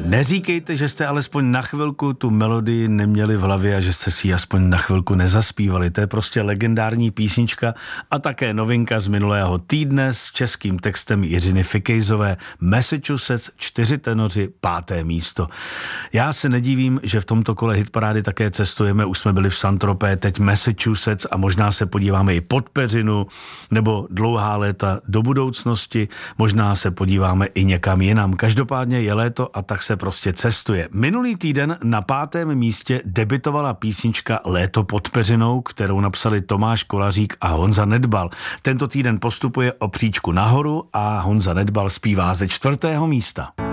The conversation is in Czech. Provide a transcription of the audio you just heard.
Neříkejte, že jste alespoň na chvilku tu melodii neměli v hlavě a že jste si ji aspoň na chvilku nezaspívali. To je prostě legendární písnička a také novinka z minulého týdne s českým textem Jiřiny Fikejzové. Massachusetts, 4 tenoři, 5. místo. Já se nedivím, že v tomto kole hitparády také cestujeme. Už jsme byli v Saint-Tropez, teď Massachusetts a možná se podíváme i pod peřinu nebo dlouhá léta do budoucnosti. Možná se podíváme i někam jinam. Každopádně je léto a tak se prostě cestuje. Minulý týden na 5. místě debitovala písnička Léto pod peřinou, kterou napsali Tomáš Kolařík a Honza Nedbal. Tento týden postupuje o příčku nahoru a Honza Nedbal zpívá ze 4. místa.